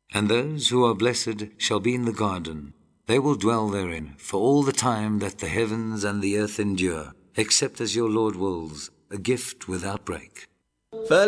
And those who are blessed shall be in the garden. They will dwell therein for all the time that the heavens and the earth endure, except as your Lord wills, a gift without break.